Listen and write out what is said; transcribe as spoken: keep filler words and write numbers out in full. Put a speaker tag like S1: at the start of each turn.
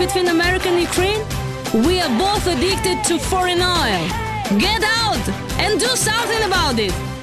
S1: between America and Ukraine? We are both addicted to foreign oil. Get out and do something about it!